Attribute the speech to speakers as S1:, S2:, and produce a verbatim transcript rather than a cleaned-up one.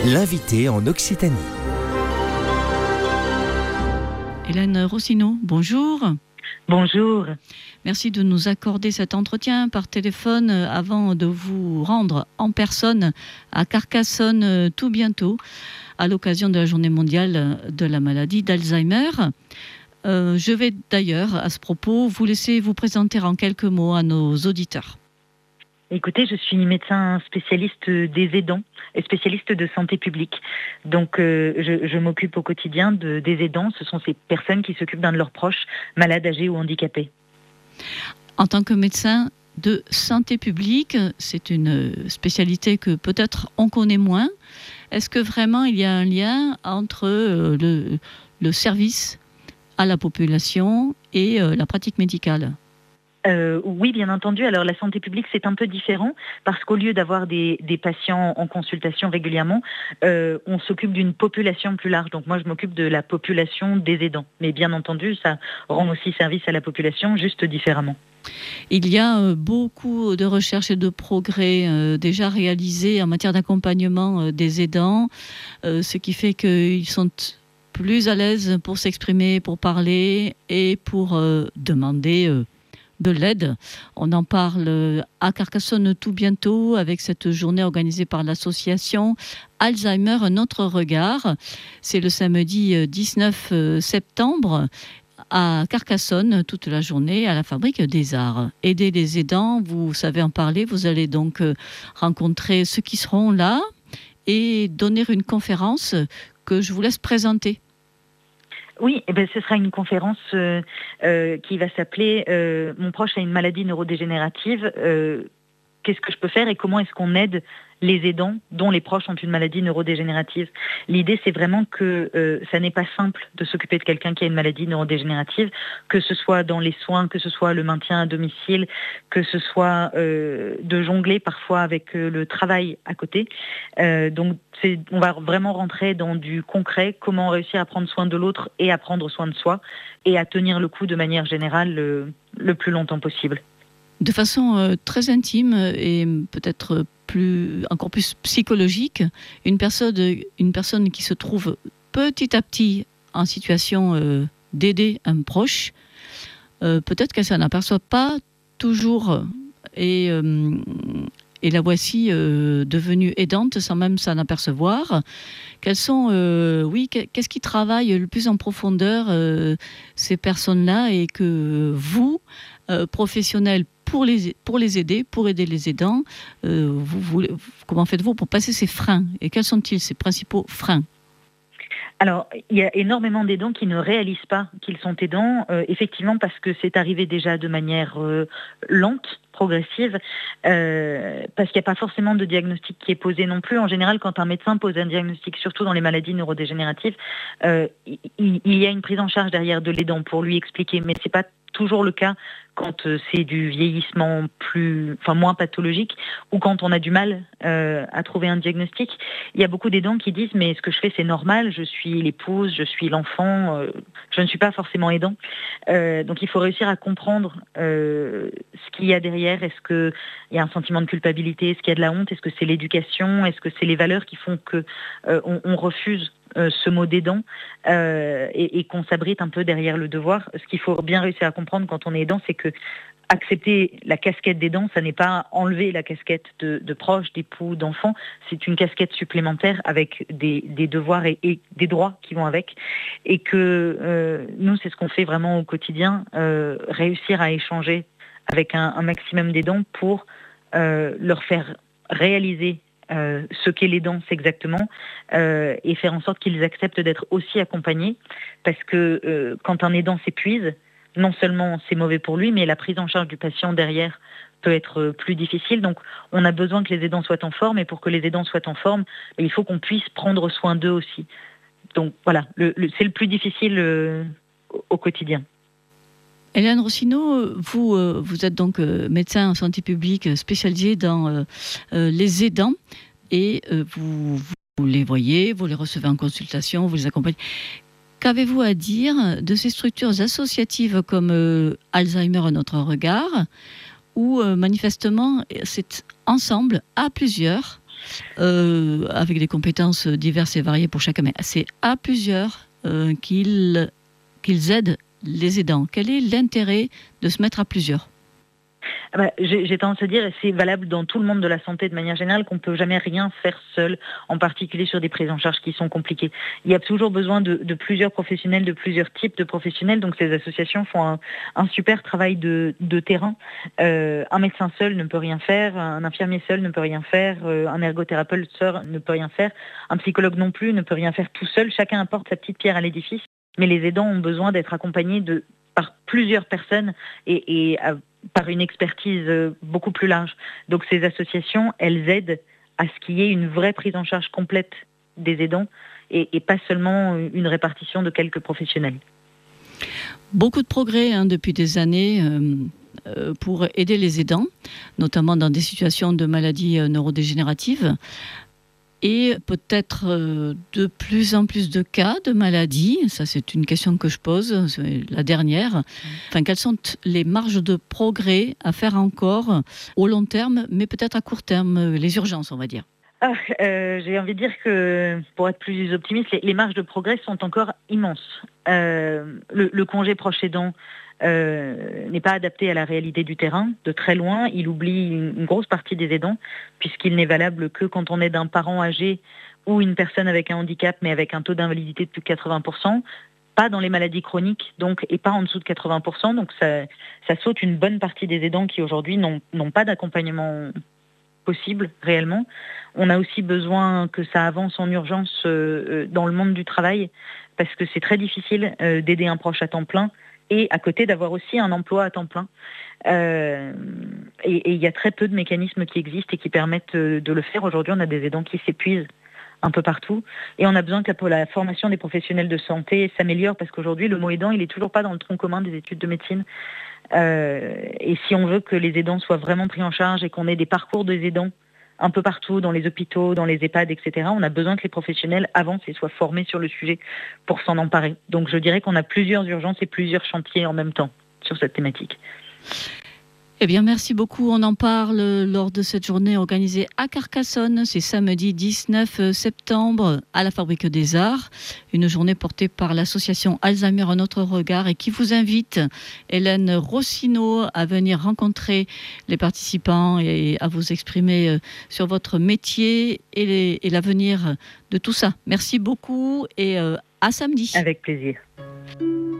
S1: L'invité en Occitanie.
S2: Hélène Rossineau, bonjour.
S3: Bonjour.
S2: Merci de nous accorder cet entretien par téléphone avant de vous rendre en personne à Carcassonne tout bientôt, à l'occasion de la journée mondiale de la maladie d'Alzheimer. Euh, je vais d'ailleurs, à ce propos, vous laisser vous présenter en quelques mots à nos auditeurs.
S3: Écoutez, je suis médecin spécialiste des aidants et spécialiste de santé publique. Donc, euh, je, je m'occupe au quotidien de, des aidants. Ce sont ces personnes qui s'occupent d'un de leurs proches, malades, âgés ou handicapés.
S2: En tant que médecin de santé publique, c'est une spécialité que peut-être on connaît moins. Est-ce que vraiment il y a un lien entre le, le service à la population et la pratique médicale ?
S3: Euh, oui, bien entendu. Alors la santé publique, c'est un peu différent parce qu'au lieu d'avoir des, des patients en consultation régulièrement, euh, on s'occupe d'une population plus large. Donc moi, je m'occupe de la population des aidants. Mais bien entendu, ça rend aussi service à la population, juste différemment.
S2: Il y a beaucoup de recherches et de progrès euh, déjà réalisés en matière d'accompagnement euh, des aidants, euh, ce qui fait qu'ils sont plus à l'aise pour s'exprimer, pour parler et pour euh, demander euh, de l'aide. On en parle à Carcassonne tout bientôt avec cette journée organisée par l'association Alzheimer, notre regard. C'est le samedi dix-neuf septembre à Carcassonne, toute la journée à la Fabrique des Arts. Aider les aidants, vous savez en parler, vous allez donc rencontrer ceux qui seront là et donner une conférence que je vous laisse présenter.
S3: Oui, eh ben, ce sera une conférence euh, euh, qui va s'appeler euh, « Mon proche a une maladie neurodégénérative, euh, qu'est-ce que je peux faire et comment est-ce qu'on aide les aidants dont les proches ont une maladie neurodégénérative ?» L'idée, c'est vraiment que euh, ça n'est pas simple de s'occuper de quelqu'un qui a une maladie neurodégénérative, que ce soit dans les soins, que ce soit le maintien à domicile, que ce soit euh, de jongler parfois avec euh, le travail à côté. Euh, donc, c'est, on va vraiment rentrer dans du concret, comment réussir à prendre soin de l'autre et à prendre soin de soi et à tenir le coup de manière générale le, le plus longtemps possible.
S2: De façon euh, très intime et peut-être plus, encore plus psychologique, une personne, une personne qui se trouve petit à petit en situation euh, d'aider un proche, euh, peut-être qu'elle ne s'en aperçoit pas toujours et, euh, et la voici euh, devenue aidante sans même s'en apercevoir. Quels sont, euh, oui, qu'est-ce qui travaille le plus en profondeur euh, ces personnes-là et que vous, euh, professionnels, Pour les, pour les aider, pour aider les aidants, euh, vous, vous, comment faites-vous pour passer ces freins ? Et quels sont-ils, ces principaux freins ?
S3: Alors, il y a énormément d'aidants qui ne réalisent pas qu'ils sont aidants, euh, effectivement parce que c'est arrivé déjà de manière euh, lente, progressive, euh, parce qu'il n'y a pas forcément de diagnostic qui est posé non plus. En général, quand un médecin pose un diagnostic, surtout dans les maladies neurodégénératives, euh, il, il y a une prise en charge derrière de l'aidant pour lui expliquer, mais c'est pas toujours le cas quand c'est du vieillissement plus, enfin moins pathologique ou quand on a du mal euh, à trouver un diagnostic. Il y a beaucoup d'aidants qui disent mais ce que je fais c'est normal, je suis l'épouse, je suis l'enfant, euh, je ne suis pas forcément aidant. Euh, donc il faut réussir à comprendre euh, ce qu'il y a derrière. Est-ce qu'il y a un sentiment de culpabilité? Est-ce qu'il y a de la honte? Est-ce que c'est l'éducation? Est-ce que c'est les valeurs qui font que euh, on, on refuse Euh, ce mot d'aidant euh, et, et qu'on s'abrite un peu derrière le devoir? Ce qu'il faut bien réussir à comprendre quand on est aidant, c'est que accepter la casquette d'aidant, ça n'est pas enlever la casquette de, de proche, d'époux, d'enfant. C'est une casquette supplémentaire avec des, des devoirs et, et des droits qui vont avec. Et que euh, nous, c'est ce qu'on fait vraiment au quotidien, euh, réussir à échanger avec un, un maximum d'aidants pour euh, leur faire réaliser Euh, ce qu'est l'aidance exactement euh, et faire en sorte qu'ils acceptent d'être aussi accompagnés parce que euh, quand un aidant s'épuise, non seulement c'est mauvais pour lui, mais la prise en charge du patient derrière peut être plus difficile. Donc on a besoin que les aidants soient en forme et pour que les aidants soient en forme, il faut qu'on puisse prendre soin d'eux aussi. Donc voilà, le, le, c'est le plus difficile euh, au, au quotidien.
S2: Hélène Rossineau, vous, euh, vous êtes donc euh, médecin en santé publique spécialisé dans euh, euh, les aidants et euh, vous, vous les voyez, vous les recevez en consultation, vous les accompagnez. Qu'avez-vous à dire de ces structures associatives comme euh, Alzheimer, notre regard, où euh, manifestement c'est ensemble, à plusieurs, euh, avec des compétences diverses et variées pour chacun. Mais c'est à plusieurs euh, qu'ils, qu'ils aident les aidants. Quel est l'intérêt de se mettre à plusieurs ?
S3: Ah bah, j'ai, j'ai tendance à dire, et c'est valable dans tout le monde de la santé de manière générale, qu'on ne peut jamais rien faire seul, en particulier sur des prises en charge qui sont compliquées. Il y a toujours besoin de, de plusieurs professionnels, de plusieurs types de professionnels, donc ces associations font un, un super travail de, de terrain. Euh, un médecin seul ne peut rien faire, un infirmier seul ne peut rien faire, euh, un ergothérapeute seul ne peut rien faire, un psychologue non plus ne peut rien faire tout seul, chacun apporte sa petite pierre à l'édifice, mais les aidants ont besoin d'être accompagnés de, par plusieurs personnes et, et à, par une expertise beaucoup plus large. Donc ces associations, elles aident à ce qu'il y ait une vraie prise en charge complète des aidants et, et pas seulement une répartition de quelques professionnels.
S2: Beaucoup de progrès hein, depuis des années euh, euh, pour aider les aidants, notamment dans des situations de maladies euh, neurodégénératives. Et peut-être euh, de plus en plus de cas de maladies, ça c'est une question que je pose, c'est la dernière. Enfin, quelles sont les marges de progrès à faire encore au long terme, mais peut-être à court terme, les urgences on va dire?
S3: Ah, euh, j'ai envie de dire que, pour être plus optimiste, les, les marges de progrès sont encore immenses. Euh, le, le congé proche aidant euh, n'est pas adapté à la réalité du terrain, de très loin. Il oublie une, une grosse partie des aidants, puisqu'il n'est valable que quand on aide un parent âgé ou une personne avec un handicap, mais avec un taux d'invalidité de plus de quatre-vingts pour cent. Pas dans les maladies chroniques, donc, et pas en dessous de quatre-vingts pour cent. Donc ça, ça saute une bonne partie des aidants qui aujourd'hui n'ont, n'ont pas d'accompagnement possible réellement. On a aussi besoin que ça avance en urgence euh, dans le monde du travail, parce que c'est très difficile euh, d'aider un proche à temps plein et à côté d'avoir aussi un emploi à temps plein. Euh, et il y a très peu de mécanismes qui existent et qui permettent euh, de le faire. Aujourd'hui, on a des aidants qui s'épuisent un peu partout et on a besoin que la formation des professionnels de santé s'améliore, parce qu'aujourd'hui, le mot aidant, il est toujours pas dans le tronc commun des études de médecine. Euh, et si on veut que les aidants soient vraiment pris en charge et qu'on ait des parcours des aidants un peu partout, dans les hôpitaux, dans les EHPAD, et cetera, on a besoin que les professionnels avancent et soient formés sur le sujet pour s'en emparer. Donc je dirais qu'on a plusieurs urgences et plusieurs chantiers en même temps sur cette thématique.
S2: Eh bien, merci beaucoup. On en parle lors de cette journée organisée à Carcassonne. C'est samedi dix-neuf septembre à la Fabrique des Arts. Une journée portée par l'association Alzheimer Un Autre Regard et qui vous invite, Hélène Rossineau, à venir rencontrer les participants et à vous exprimer sur votre métier et, les, et l'avenir de tout ça. Merci beaucoup et à samedi.
S3: Avec plaisir.